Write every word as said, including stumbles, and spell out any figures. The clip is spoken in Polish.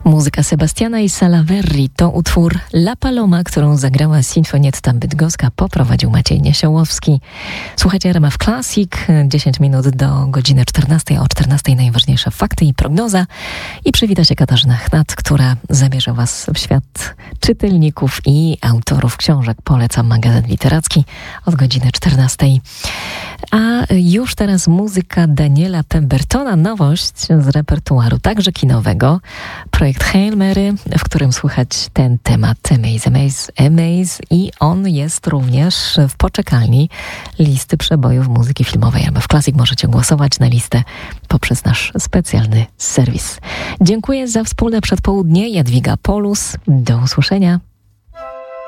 Muzyka Sebastiana i Salaverri to utwór La Paloma, którą zagrała Sinfonietta Bydgoska, poprowadził Maciej Niesiołowski. Słuchajcie R M F Classic, dziesięć minut do godziny czternastej, a o czternastej najważniejsze fakty i prognoza. I przywita się Katarzyna Chnat, która zabierze Was w świat czytelników i autorów książek. Polecam magazyn literacki od godziny czternastej. A już teraz muzyka Daniela Pembertona, nowość z repertuaru także kinowego. Projekt Hail Mary, w którym słychać ten temat Amaze, Amaze, Amaze i on jest również w poczekalni listy przebojów muzyki filmowej R M F Classic. Możecie głosować na listę poprzez nasz specjalny serwis. Dziękuję za wspólne przedpołudnie. Jadwiga Polus. Do usłyszenia.